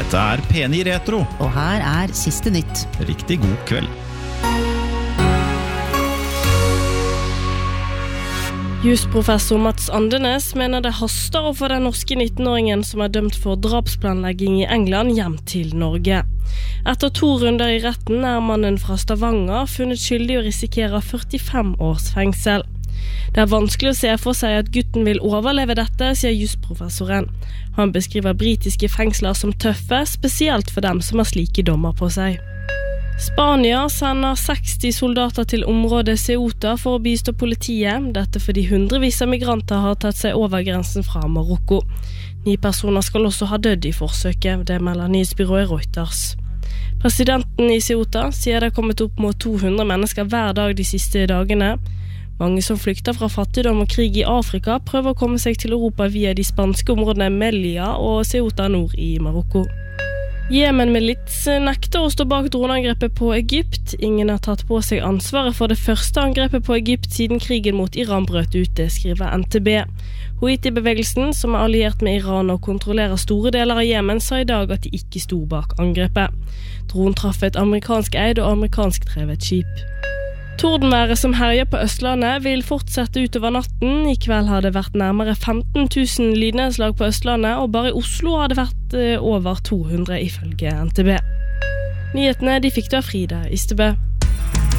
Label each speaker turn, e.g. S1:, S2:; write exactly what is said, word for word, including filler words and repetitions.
S1: Dette er P ni Retro.
S2: Og her er siste nytt.
S1: Riktig god kveld.
S3: Jusprofessor Mats Andenes mener det haster å få den norske nittenåringen som er dømt for drapsplanlegging i England hjem til Norge. Etter to runder i retten er mannen fra Stavanger funnet skyldig og risikerer førtifem års fengsel. Det er vanskelig å se for seg at gutten vil overleve dette, sier jusprofessoren. Han beskriver britiske fengsler som tøffe, spesielt for dem som har slike dommer på seg. Spania sender seksti soldater til området Ceuta for å bistå politiet, dette fordi hundrevis av migranter har tatt seg over grensen fra Marokko. Ni personer skal også ha dødd i forsøket, det melder nyhetsbyrået Reuters. Presidenten i Ceuta sier det har kommet opp mot to hundre mennesker hver dag de siste dagene. Mange som flykter fra fattigdom og krig i Afrika prøver å komme seg til Europa via de spanske områdene Melilla og Ceuta nord i Marokko. Jemen-milits nekter å stå bak droneangrepet på Egypt. Ingen har tatt på seg ansvaret for det første angrepet på Egypt siden krigen mot Iran brøt ut, skriver N T B. Houthi-bevegelsen, som er alliert med Iran og kontrollerer store deler av Jemen, sa i dag at de ikke sto bak angrepet. Dronen traff et amerikansk eid og amerikansk drevet skip. Tordenværet som herjer på Østlandet vil fortsette utover natten. I kveld har det vært nærmere femten tusen lydnedslag på Østlandet, og bare i Oslo har det vært over to hundre ifølge N T B. Nyhetene de fikk du av Frida Ystebø.